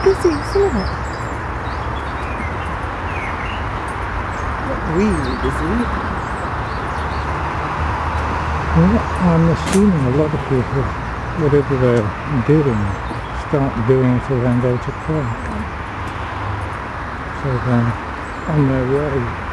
busy, isn't it? Not really busy. Well, I'm assuming a lot of people, whatever they're doing, start doing it around 8 o'clock. So they're on their way.